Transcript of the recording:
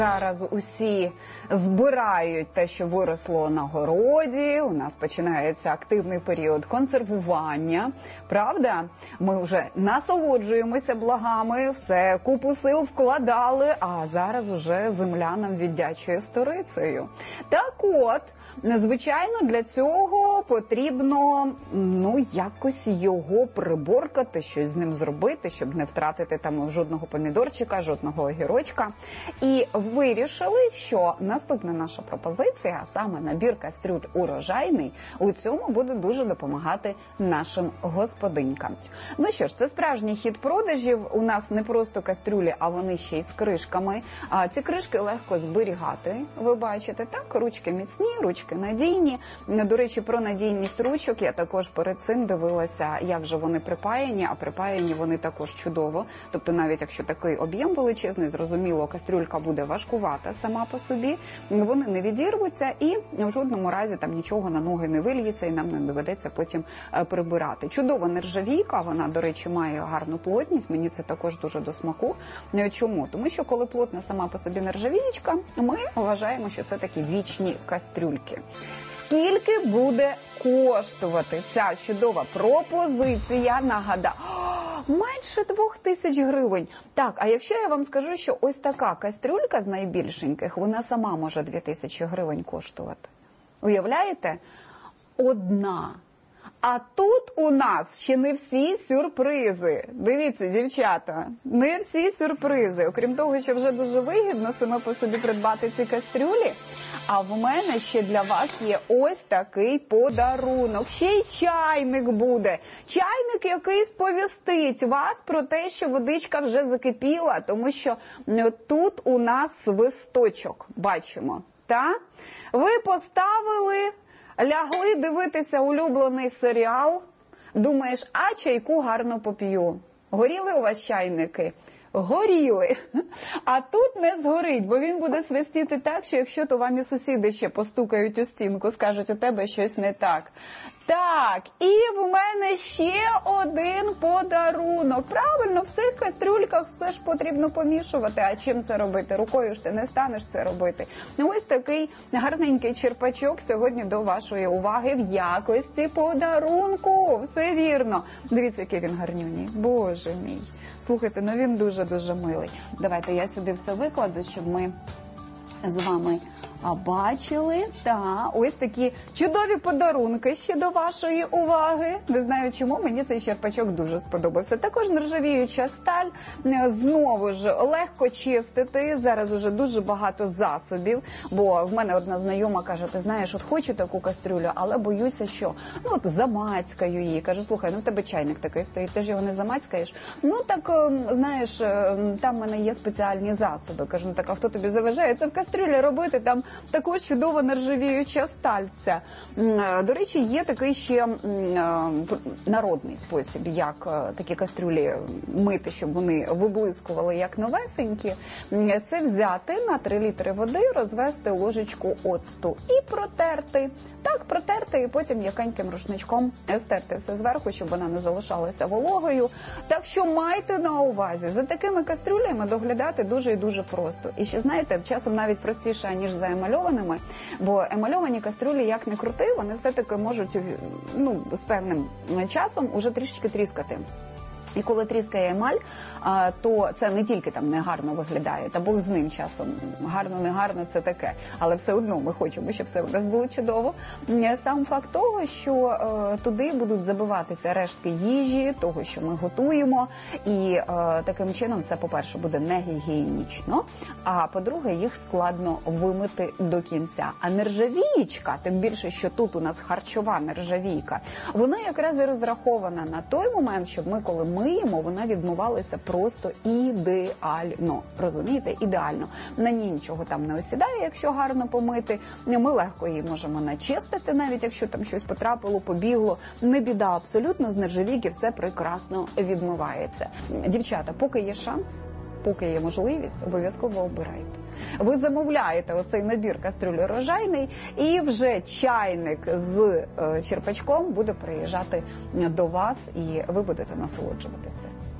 Зараз усі збирають те, що виросло на городі, у нас починається активний період консервування, правда? Ми вже насолоджуємося благами, все, купу сил вкладали, а зараз уже земля нам віддячує сторицею. Так от, звичайно, для цього потрібно, якось його приборкати, щось з ним зробити, щоб не втратити там жодного помідорчика, жодного огірочка. І вирішили, що наступна наша пропозиція, саме набір кастрюль урожайний, у цьому буде дуже допомагати нашим господинькам. Ну що ж, це справжній хід продажів. У нас не просто кастрюлі, а вони ще й з кришками. А ці кришки легко зберігати, ви бачите, так? Ручки міцні, ручки надійні. До речі, про надійність ручок я також перед цим дивилася, як же вони припаяні, а припаяні вони також чудово. Тобто навіть якщо такий об'єм величезний, зрозуміло, кастрюлька буде важкувата сама по собі, вони не відірвуться і в жодному разі там нічого на ноги не вильється і нам не доведеться потім прибирати. Чудова нержавійка, вона, до речі, має гарну плотність, мені це також дуже до смаку. Чому? Тому що коли плотна сама по собі нержавієчка, ми вважаємо, що це такі вічні кастрюльки. Скільки буде коштувати ця чудова пропозиція? Нагадаю, менше 2000 гривень. Так, а якщо я вам скажу, що ось така кастрюлька з найбільшеньких, вона сама може 2000 гривень коштувати. Уявляєте? Одна. А тут у нас ще не всі сюрпризи. Дивіться, дівчата, не всі сюрпризи. Окрім того, що вже дуже вигідно саме по собі придбати ці кастрюлі, а в мене ще для вас є ось такий подарунок. Ще й чайник буде. Чайник, який сповістить вас про те, що водичка вже закипіла, тому що тут у нас свисточок, бачимо. Та? Ви поставили, лягли дивитися улюблений серіал, думаєш, а чайку гарно поп'ю. Горіли у вас чайники? Горіли. А тут не згорить, бо він буде свистіти так, що якщо то вам і сусіди ще постукають у стінку, скажуть, у тебе щось не так. Так, і в мене ще один подарунок. Правильно, в цих кастрюльках все ж потрібно помішувати. А чим це робити? Рукою ж ти не станеш це робити. Ось такий гарненький черпачок сьогодні до вашої уваги в якості подарунку. Все вірно. Дивіться, який він гарнюній. Боже мій. Слухайте, він дуже-дуже милий. Давайте я сюди все викладу, щоб ми з вами бачили. Ось такі чудові подарунки ще до вашої уваги. Не знаю чому, мені цей черпачок дуже сподобався. Також нержавіюча сталь, знову ж легко чистити. Зараз уже дуже багато засобів, бо в мене одна знайома каже, ти знаєш, от хочу таку кастрюлю, але боюся, що замацькаю її. Кажу, слухай, в тебе чайник такий стоїть, ти ж його не замацькаєш? Знаєш, там в мене є спеціальні засоби. Кажу, так, а хто тобі заважає це в кастрюлі робити? Там також чудова нержавіюча сталь ця. До речі, є такий ще народний спосіб, як такі кастрюлі мити, щоб вони виблискували як новесенькі. Це взяти на 3 літри води, розвести ложечку оцту і протерти. Так, протерти і потім м'якеньким рушничком стерти все зверху, щоб вона не залишалася вологою. Так що майте на увазі, за такими кастрюлями доглядати дуже і дуже просто. І ще, знаєте, часом навіть простіше, ніж за емальованими, бо емальовані кастрюлі, як не крути, вони все-таки можуть з певним часом уже трішечки тріскати. І коли тріскає емаль, то це не тільки там негарно виглядає, та Бог з ним часом, гарно-не гарно це таке, але все одно ми хочемо, щоб все у нас було чудово. Сам факт того, що туди будуть забиватися рештки їжі, того, що ми готуємо, і таким чином це, по-перше, буде не гігієнічно, а по-друге, їх складно вимити до кінця. А нержавієчка, тим більше, що тут у нас харчова нержавійка, вона якраз і розрахована на той момент, щоб ми, коли миємо, вона відмивалася просто ідеально. Розумієте? Ідеально. На ній нічого там не осідає, якщо гарно помити. Ми легко її можемо начистити, навіть якщо там щось потрапило, побігло. Не біда абсолютно, з нержавійки все прекрасно відмивається. Дівчата, поки є шанс, поки є можливість, обов'язково обирайте. Ви замовляєте оцей набір кастрюль урожайний, і вже чайник з черпачком буде приїжджати до вас, і ви будете насолоджуватися.